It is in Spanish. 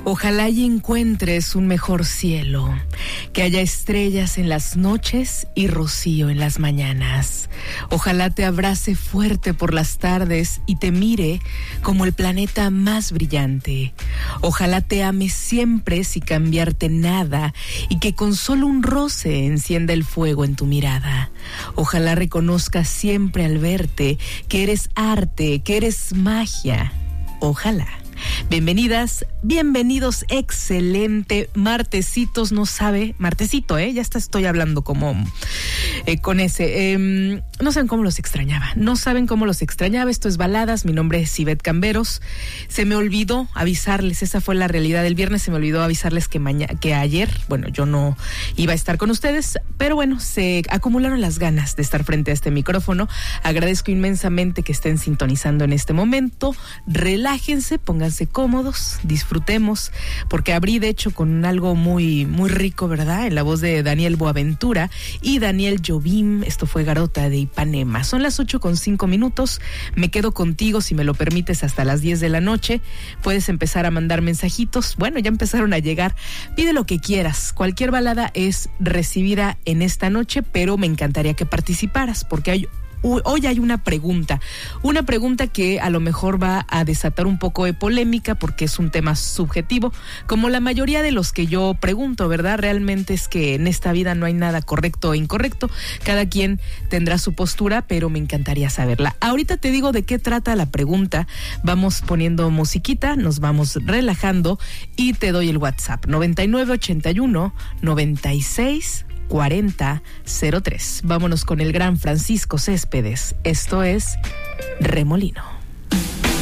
Ojalá y encuentres un mejor cielo, que haya estrellas en las noches y rocío en las mañanas. Ojalá te abrace fuerte por las tardes y te mire como el planeta más brillante. Ojalá te ame siempre sin cambiarte nada y que con solo un roce encienda el fuego en tu mirada. Ojalá reconozcas siempre al verte que eres arte, que eres magia. Ojalá. Bienvenidas, bienvenidos, excelente martesitos, no sabe, martesito, ya estoy hablando como con ese, no saben cómo los extrañaba, esto es Baladas, mi nombre es Ivette Camberos, se me olvidó avisarles, esa fue la realidad del viernes, se me olvidó avisarles que ayer, bueno, yo no iba a estar con ustedes, pero bueno, se acumularon las ganas de estar frente a este micrófono, agradezco inmensamente que estén sintonizando en este momento, relájense, pónganse cómodos, disfrutemos, porque abrí de hecho con algo muy, muy rico, ¿verdad? En la voz de Daniel Boaventura y Daniel Jobim, esto fue Garota de Ipanema. Son las 8:05, me quedo contigo, si me lo permites, hasta las 10 de la noche, puedes empezar a mandar mensajitos, bueno, ya empezaron a llegar, pide lo que quieras, cualquier balada es recibida en esta noche, pero me encantaría que participaras, porque hoy hay una pregunta que a lo mejor va a desatar un poco de polémica porque es un tema subjetivo, como la mayoría de los que yo pregunto, ¿verdad? Realmente es que en esta vida no hay nada correcto o incorrecto, cada quien tendrá su postura, pero me encantaría saberla. Ahorita te digo de qué trata la pregunta, vamos poniendo musiquita, nos vamos relajando y te doy el WhatsApp, 9981 96 4003. Vámonos con el gran Francisco Céspedes. Esto es Remolino.